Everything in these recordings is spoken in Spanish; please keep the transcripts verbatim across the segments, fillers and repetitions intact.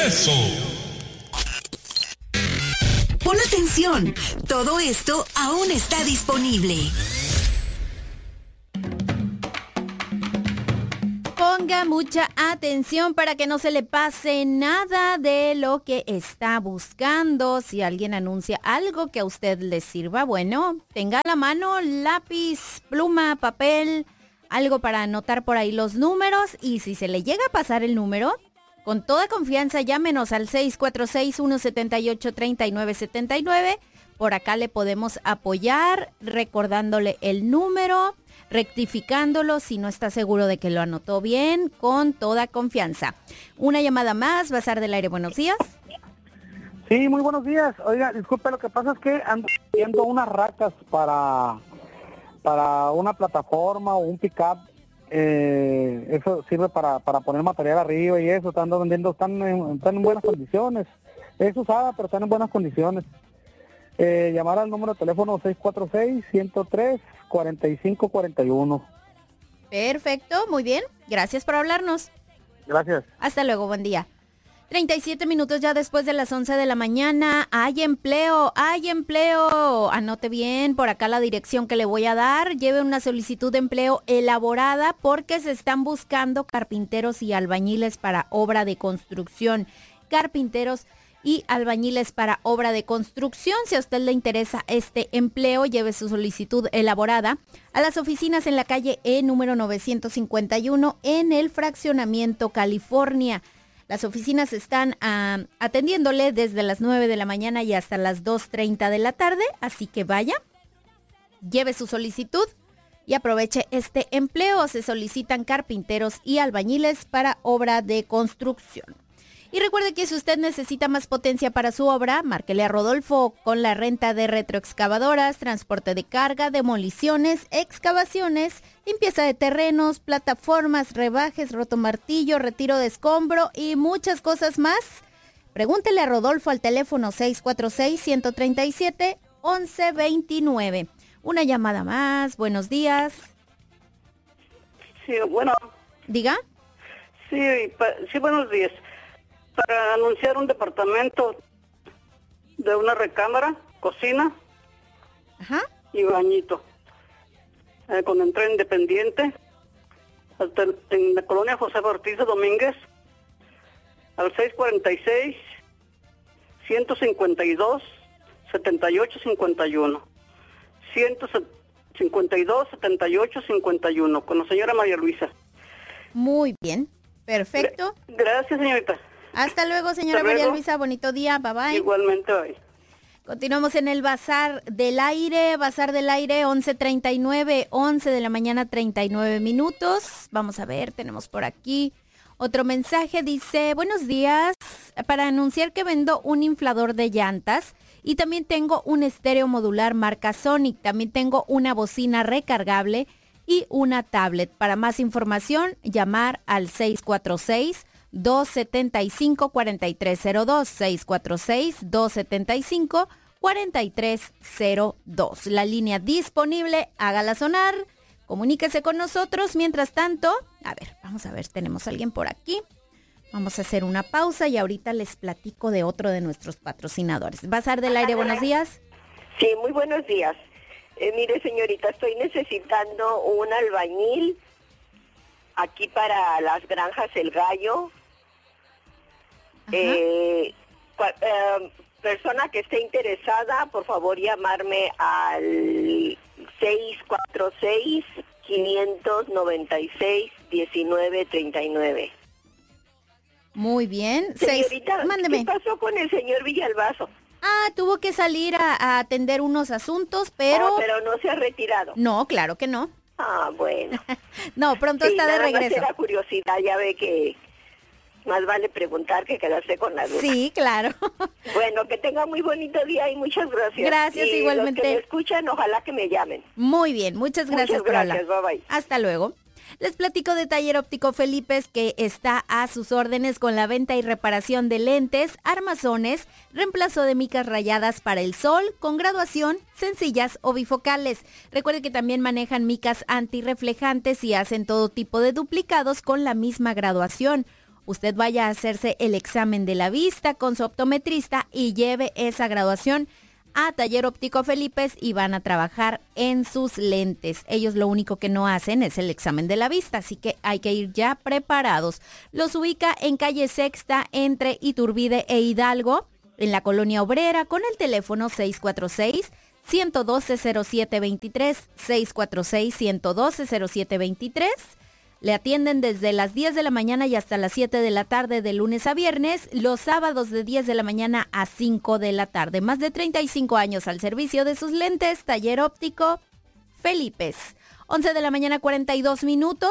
regreso. Pon atención, todo esto aún está disponible. Ponga mucha atención para que no se le pase nada de lo que está buscando. Si alguien anuncia algo que a usted le sirva, bueno, tenga a la mano lápiz, pluma, papel, algo para anotar por ahí los números. Y si se le llega a pasar el número, con toda confianza llámenos al seis cuatro seis, uno siete ocho, tres nueve siete nueve. Por acá le podemos apoyar recordándole el número, rectificándolo si no está seguro de que lo anotó bien, con toda confianza. Una llamada más, Bazar del Aire, buenos días. Sí, muy buenos días. Oiga, disculpe, lo que pasa es que ando viendo unas racas para, para una plataforma o un pick-up. Eh, eso sirve para, para poner material arriba y eso, están vendiendo, están en, están en buenas condiciones. Es usada, pero están en buenas condiciones. Eh, llamar al número de teléfono seis cuatro seis, uno cero tres, cuatro cinco cuatro uno. Perfecto, muy bien. Gracias por hablarnos. Gracias. Hasta luego, buen día. treinta y siete minutos ya después de las once de la mañana. Hay empleo, hay empleo. Anote bien por acá la dirección que le voy a dar. Lleve una solicitud de empleo elaborada porque se están buscando carpinteros y albañiles para obra de construcción. Carpinteros y albañiles para obra de construcción. Si a usted le interesa este empleo, lleve su solicitud elaborada a las oficinas en la calle E número novecientos cincuenta y uno en el Fraccionamiento California. Las oficinas están uh, atendiéndole desde las nueve de la mañana y hasta las dos treinta de la tarde, así que vaya, lleve su solicitud y aproveche este empleo. Se solicitan carpinteros y albañiles para obra de construcción. Y recuerde que si usted necesita más potencia para su obra, márquele a Rodolfo con la renta de retroexcavadoras, transporte de carga, demoliciones, excavaciones, limpieza de terrenos, plataformas, rebajes, rotomartillo, retiro de escombro y muchas cosas más. Pregúntele a Rodolfo al teléfono seis cuatro seis, uno tres siete, once veintinueve. Una llamada más. Buenos días. Sí, bueno. ¿Diga? Sí, pa- sí, buenos días. Para anunciar un departamento de una recámara, cocina, Ajá. y bañito, eh, con entrada independiente, hasta el- en la colonia José Ortiz de Domínguez, al seis cuatro seis, uno cinco dos, siete ocho cinco uno. ciento cincuenta y dos, setenta y ocho cincuenta y uno, con la señora María Luisa. Muy bien, perfecto. Gracias, señorita. Hasta luego, señora Hasta luego. María Luisa. Bonito día. Bye bye. Igualmente, bye. Continuamos en el Bazar del Aire. Bazar del Aire, once treinta y nueve, once de la mañana, treinta y nueve minutos. Vamos a ver, tenemos por aquí otro mensaje. Dice, buenos días. Para anunciar que vendo un inflador de llantas y también tengo un estéreo modular marca Sonic. También tengo una bocina recargable y una tablet. Para más información, llamar al seis cuatro seis, dos siete cinco, cuatro tres cero dos, seis cuatro seis, dos siete cinco, cuatro tres cero dos. La línea disponible, hágala sonar, comuníquese con nosotros. Mientras tanto, a ver, vamos a ver, tenemos a alguien por aquí. Vamos a hacer una pausa y ahorita les platico de otro de nuestros patrocinadores. Bazar del Aire, buenos días. Sí, muy buenos días. Eh, mire, señorita, estoy necesitando un albañil aquí para las granjas El Gallo. Eh, cua- eh, persona que esté interesada, por favor llamarme al seis cuatro seis, cinco nueve seis, uno nueve tres nueve. Muy bien. Seis- Señorita, mándeme. ¿qué pasó con el señor Villalbazo? Ah, tuvo que salir a, a atender unos asuntos, pero... Ah, pero no se ha retirado. No, claro que no. Ah, bueno. No, pronto Sí, está de nada más regreso. era curiosidad, ya ve que más vale preguntar que quedarse con la duda. Sí, claro. Bueno, que tenga muy bonito día y muchas gracias. Gracias, y igualmente. Los que me escuchan, ojalá que me llamen. Muy bien, muchas gracias Muchas por gracias, hablar. bye bye. Hasta luego. Les platico de Taller Óptico Felipes, que está a sus órdenes con la venta y reparación de lentes, armazones, reemplazo de micas rayadas para el sol, con graduación, sencillas o bifocales. Recuerde que también manejan micas antirreflejantes y hacen todo tipo de duplicados con la misma graduación. usted vaya a hacerse el examen de la vista con su optometrista y lleve esa graduación a Taller Óptico Felipes y van a trabajar en sus lentes. Ellos lo único que no hacen es el examen de la vista, así que hay que ir ya preparados. Los ubica en calle Sexta entre Iturbide e Hidalgo, en la Colonia Obrera, con el teléfono seis cuatro seis, uno uno dos, cero siete dos tres, seis cuatro seis, uno uno dos, cero siete dos tres. Le atienden desde las diez de la mañana y hasta las siete de la tarde de lunes a viernes, los sábados de diez de la mañana a cinco de la tarde. Más de treinta y cinco años al servicio de sus lentes, Taller Óptico Felipes. once de la mañana, cuarenta y dos minutos.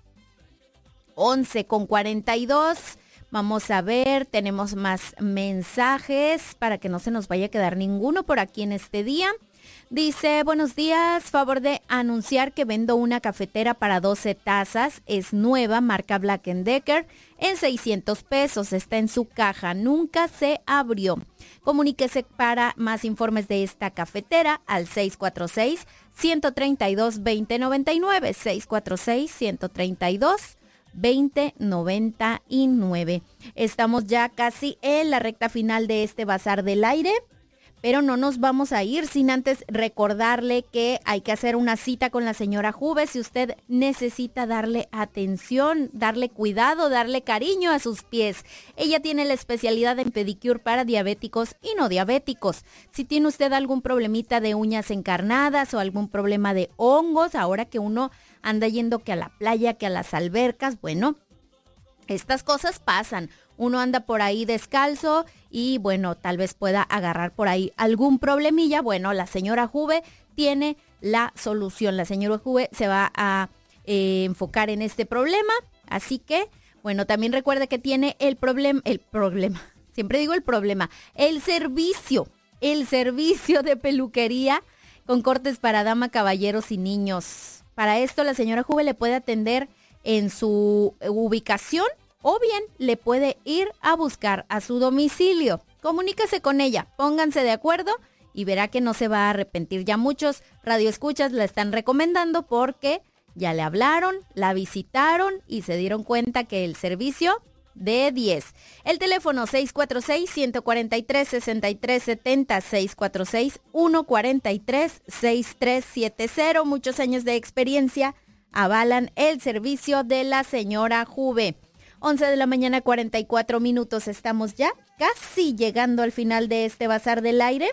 once con cuarenta y dos. Vamos a ver, tenemos más mensajes para que no se nos vaya a quedar ninguno por aquí en este día. Dice, buenos días, favor de anunciar que vendo una cafetera para doce tazas, es nueva, marca Black and Decker, en seiscientos pesos, está en su caja, nunca se abrió. Comuníquese para más informes de esta cafetera al seis cuatro seis, uno tres dos, dos cero nueve nueve, seis cuatro seis, uno tres dos, dos cero nueve nueve. Estamos ya casi en la recta final de este Bazar del Aire. Pero no nos vamos a ir sin antes recordarle que hay que hacer una cita con la señora Juve si usted necesita darle atención, darle cuidado, darle cariño a sus pies. Ella tiene la especialidad en pedicure para diabéticos y no diabéticos. Si tiene usted algún problemita de uñas encarnadas o algún problema de hongos, ahora que uno anda yendo que a la playa, que a las albercas, bueno, estas cosas pasan. Uno anda por ahí descalzo y bueno, tal vez pueda agarrar por ahí algún problemilla. Bueno, la señora Juve tiene la solución. La señora Juve se va a eh, enfocar en este problema. Así que, bueno, también recuerde que tiene el problema, el problema, siempre digo el problema, el servicio, el servicio de peluquería con cortes para dama, caballeros y niños. Para esto la señora Juve le puede atender en su ubicación o bien le puede ir a buscar a su domicilio. Comuníquese con ella, pónganse de acuerdo y verá que no se va a arrepentir. Ya muchos radioescuchas la están recomendando porque ya le hablaron, la visitaron y se dieron cuenta que el servicio de diez. El teléfono seis cuatro seis, uno cuatro tres, seis tres siete cero, seis cuatro seis, uno cuatro tres, seis tres siete cero. Muchos años de experiencia avalan el servicio de la señora Juve. once de la mañana, cuarenta y cuatro minutos. Estamos ya casi llegando al final de este Bazar del Aire.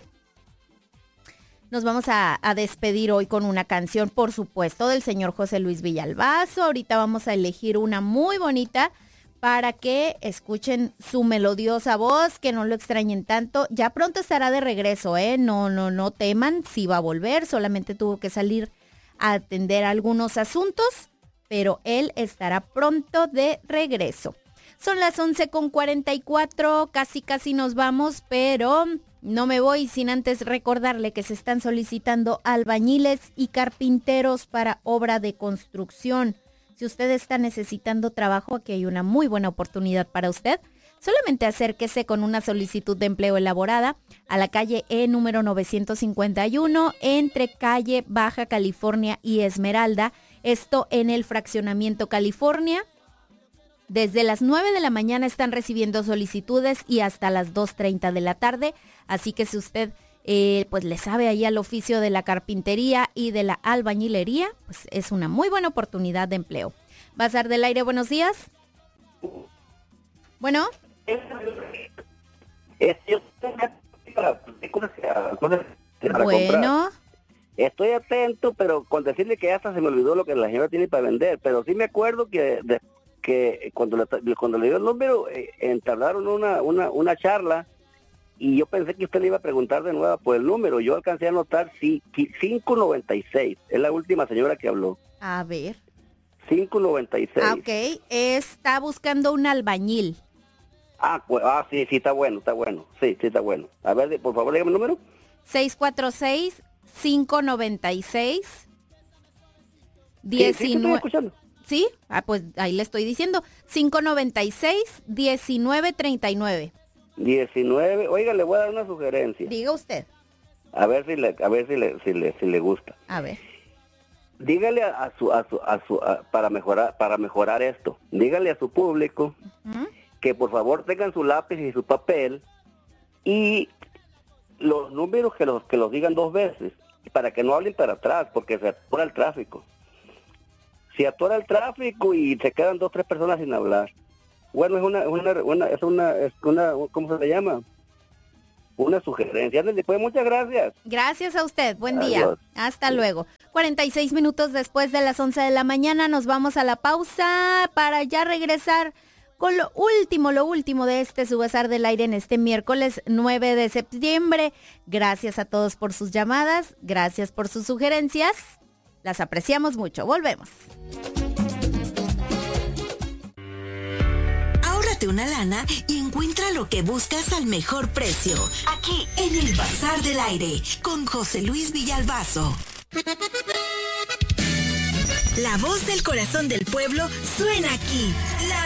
Nos vamos a, a despedir hoy con una canción, por supuesto, del señor José Luis Villalbazo. Ahorita vamos a elegir una muy bonita para que escuchen su melodiosa voz, que no lo extrañen tanto. Ya pronto estará de regreso, ¿eh? No, no, no teman, sí va a volver. Solamente tuvo que salir a atender algunos asuntos, pero él estará pronto de regreso. Son las once con cuarenta y cuatro, casi casi nos vamos, pero no me voy sin antes recordarle que se están solicitando albañiles y carpinteros para obra de construcción. Si usted está necesitando trabajo, aquí hay una muy buena oportunidad para usted. Solamente acérquese con una solicitud de empleo elaborada a la calle E número novecientos cincuenta y uno entre calle Baja California y Esmeralda. Esto en el fraccionamiento California. Desde las nueve de la mañana están recibiendo solicitudes y hasta las dos treinta de la tarde. Así que si usted eh, pues le sabe ahí al oficio de la carpintería y de la albañilería, pues es una muy buena oportunidad de empleo. Bazar del Aire, buenos días. Bueno. Bueno. Estoy atento, pero con decirle que hasta se me olvidó lo que la señora tiene para vender, pero sí me acuerdo que de, que cuando le, cuando le dio el número eh, entablaron una, una, una charla y yo pensé que usted le iba a preguntar de nuevo por el número. Yo alcancé a anotar sí, cinco noventa y seis, es la última señora que habló. A ver. cinco noventa y seis. Ah, ok, está buscando un albañil. Ah, pues, ah, sí, sí, está bueno, está bueno. Sí, sí, está bueno. A ver, por favor, dígame el número. seis cuatro seis, cinco noventa y seis, diecinueve. Sí, sí, ¿Sí? Ah, pues ahí le estoy diciendo. cinco noventa y seis, diecinueve treinta y nueve. diecinueve. Oiga, le voy a dar una sugerencia. Diga usted. A ver si le, a ver si le, si le, si le gusta. A ver. dígale a, a su, a su, a su, a- para mejorar, para mejorar esto, dígale a su público ¿Mm? que por favor tengan su lápiz y su papel y los números que los que los digan dos veces para que no hablen para atrás porque se atora el tráfico. Se atora el tráfico y se quedan dos tres personas sin hablar. Bueno, es una, una, una es una, es una, ¿cómo se le llama? Una sugerencia. Ándale, pues, muchas gracias. Gracias a usted, buen día. Adiós. Hasta luego. cuarenta y seis minutos después de las once de la mañana nos vamos a la pausa para ya regresar con lo último, lo último de este Subasar del Aire en este miércoles nueve de septiembre. Gracias a todos por sus llamadas, gracias por sus sugerencias, las apreciamos mucho. Volvemos. Ahórrate una lana y encuentra lo que buscas al mejor precio. Aquí en el Bazar del Aire con José Luis Villalbazo. La voz del corazón del pueblo suena aquí.